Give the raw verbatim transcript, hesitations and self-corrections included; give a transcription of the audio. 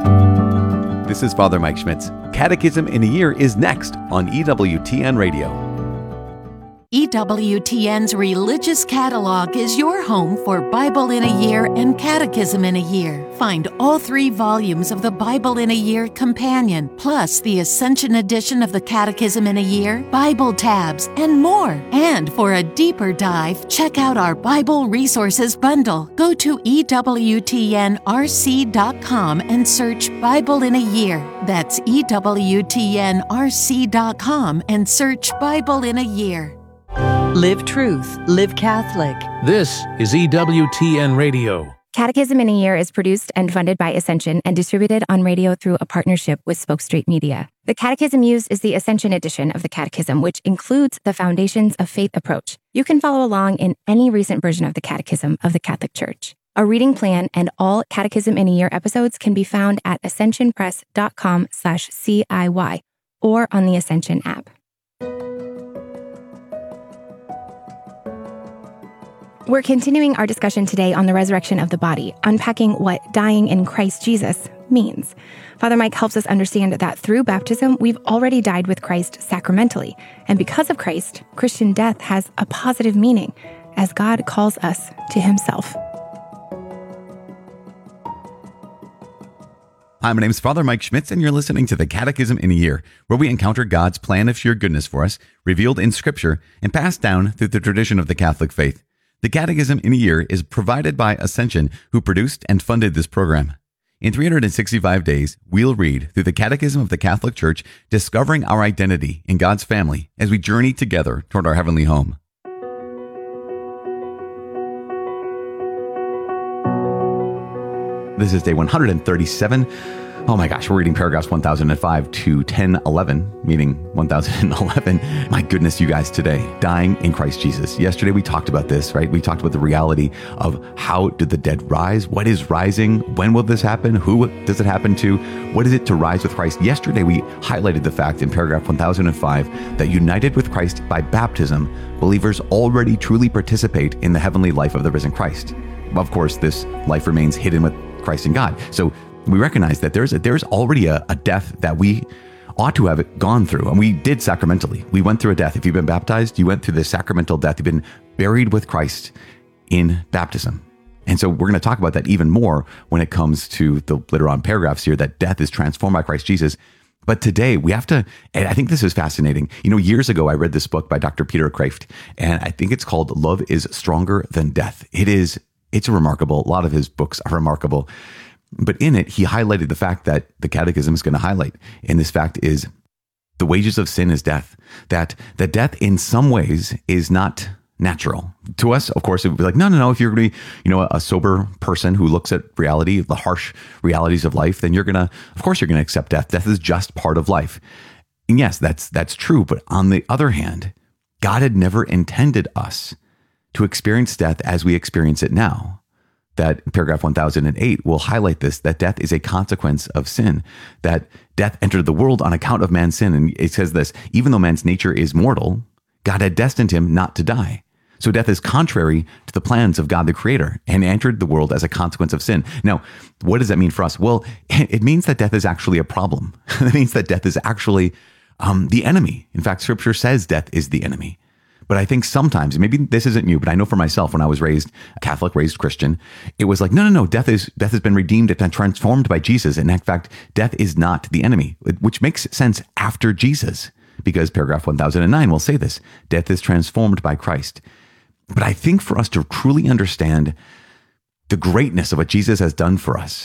This is Father Mike Schmitz. Catechism in a Year is next on E W T N Radio. E W T N's Religious Catalog is your home for Bible in a Year and Catechism in a Year. Find all three volumes of the Bible in a Year Companion, plus the Ascension edition of the Catechism in a Year, Bible tabs, and more. And for a deeper dive, check out our Bible Resources Bundle. Go to E W T N R C dot com and search Bible in a Year. That's E W T N R C dot com and search Bible in a Year. Live truth, live Catholic. This is E W T N Radio. Catechism in a Year is produced and funded by Ascension and distributed on radio through a partnership with Spoke Street Media. The catechism used is the Ascension edition of the Catechism, which includes the Foundations of Faith approach. You can follow along in any recent version of the Catechism of the Catholic Church. A reading plan and all Catechism in a Year episodes can be found at ascensionpress.com slash CIY or on the Ascension app. We're continuing our discussion today on the resurrection of the body, unpacking what dying in Christ Jesus means. Father Mike helps us understand that through baptism, we've already died with Christ sacramentally. And because of Christ, Christian death has a positive meaning as God calls us to himself. Hi, my name is Father Mike Schmitz, and you're listening to the Catechism in a Year, where we encounter God's plan of sheer goodness for us, revealed in Scripture and passed down through the tradition of the Catholic faith. The Catechism in a Year is provided by Ascension, who produced and funded this program. In three hundred sixty-five days, we'll read through the Catechism of the Catholic Church, discovering our identity in God's family as we journey together toward our heavenly home. This is day one hundred thirty-seven. Oh my gosh, we're reading paragraphs one thousand five to ten eleven, meaning one thousand eleven. My goodness, you guys, today, dying in Christ Jesus. Yesterday we talked about this, right? We talked about the reality of how did the dead rise? What is rising? When will this happen? Who does it happen to? What is it to rise with Christ? Yesterday we highlighted the fact in paragraph one thousand five that united with Christ by baptism, believers already truly participate in the heavenly life of the risen Christ. Of course, this life remains hidden with Christ in God. So we recognize that there's a, there's already a, a death that we ought to have gone through, and we did sacramentally. We went through a death. If you've been baptized, you went through the sacramental death. You've been buried with Christ in baptism. And so we're going to talk about that even more when it comes to the later on paragraphs here, that death is transformed by Christ Jesus. But today we have to, and I think this is fascinating. You know, years ago, I read this book by Doctor Peter Kreeft, and I think it's called Love is Stronger Than Death. It is, it's remarkable. A lot of his books are remarkable. But in it, he highlighted the fact that the Catechism is going to highlight. And this fact is the wages of sin is death. That, that death in some ways is not natural. To us, of course, it would be like, no, no, no. If you're going to be, you know, a sober person who looks at reality, the harsh realities of life, then you're going to, of course, you're going to accept death. Death is just part of life. And yes, that's, that's true. But on the other hand, God had never intended us to experience death as we experience it now. That paragraph one thousand eight will highlight this, that death is a consequence of sin, that death entered the world on account of man's sin. And it says this, even though man's nature is mortal, God had destined him not to die. So death is contrary to the plans of God the Creator and entered the world as a consequence of sin. Now, what does that mean for us? Well, it means that death is actually a problem. It means that death is actually um, the enemy. In fact, Scripture says death is the enemy. But I think sometimes, maybe this isn't you, but I know for myself, when I was raised Catholic, raised Christian, it was like, no, no, no, death is death has been redeemed and transformed by Jesus. And in fact, death is not the enemy, which makes sense after Jesus, because paragraph one thousand nine will say this, death is transformed by Christ. But I think for us to truly understand the greatness of what Jesus has done for us,